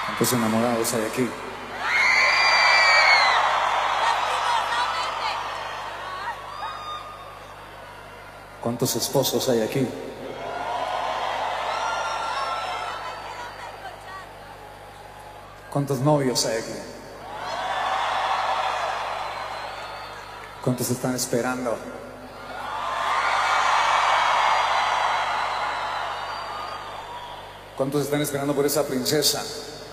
¿Cuántos enamorados hay aquí? ¿Cuántos esposos hay aquí? ¿Cuántos novios hay aquí? ¿Cuántos están esperando? ¿Cuántos están esperando por esa princesa?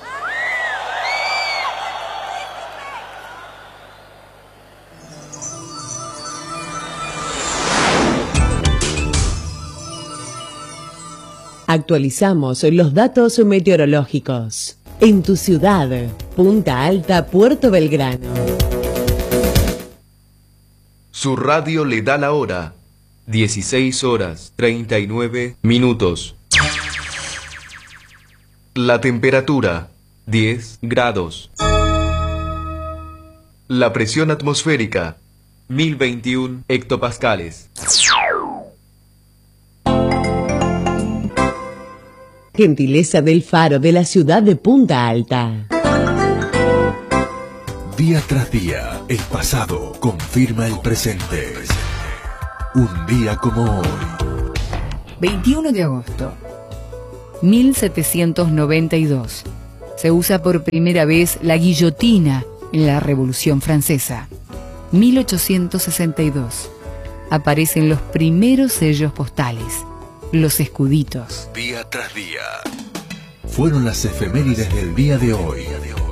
Actualizamos los datos meteorológicos. En tu ciudad, Punta Alta, Puerto Belgrano. Su radio le da la hora. 16 horas 39 minutos. La temperatura, 10 grados. La presión atmosférica, 1021 hectopascales. Gentileza del Faro de la ciudad de Punta Alta. Día tras día, el pasado confirma el presente. Un día como hoy. 21 de agosto. 1792. Se usa por primera vez la guillotina en la Revolución Francesa. 1862. Aparecen los primeros sellos postales, los escuditos. Día tras día. Fueron las efemérides del día de hoy.